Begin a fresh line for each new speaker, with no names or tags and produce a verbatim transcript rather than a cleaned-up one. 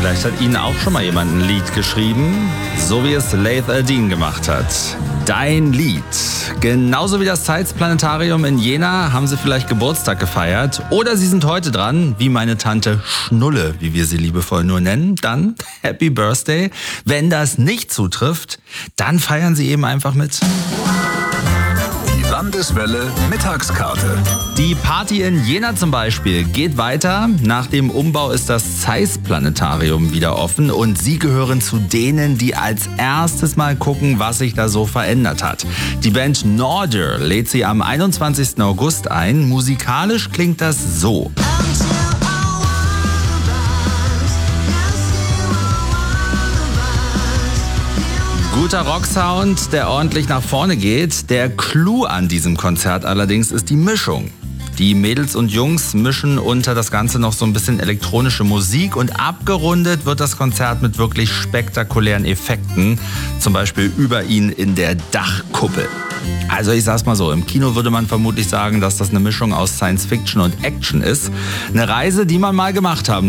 Vielleicht hat Ihnen auch schon mal jemand ein Lied geschrieben, so wie es Laith Al-Deen gemacht hat. Dein Lied. Genauso wie das Zeitplanetarium in Jena haben Sie vielleicht Geburtstag gefeiert. Oder Sie sind heute dran, wie meine Tante Schnulle, wie wir sie liebevoll nur nennen. Dann Happy Birthday. Wenn das nicht zutrifft, dann feiern Sie eben einfach mit.
Die Landeswelle Mittagskarte.
Die Party in Jena zum Beispiel geht weiter. Nach dem Umbau ist das Zeiss-Planetarium wieder offen und Sie gehören zu denen, die als erstes mal gucken, was sich da so verändert hat. Die Band Norder lädt Sie am einundzwanzigsten August ein. Musikalisch klingt das so. Guter Rocksound, der ordentlich nach vorne geht. Der Clou an diesem Konzert allerdings ist die Mischung. Die Mädels und Jungs mischen unter das Ganze noch so ein bisschen elektronische Musik und abgerundet wird das Konzert mit wirklich spektakulären Effekten, zum Beispiel über ihnen in der Dachkuppel. Also ich sag's mal so, im Kino würde man vermutlich sagen, dass das eine Mischung aus Science Fiction und Action ist. Eine Reise, die man mal gemacht haben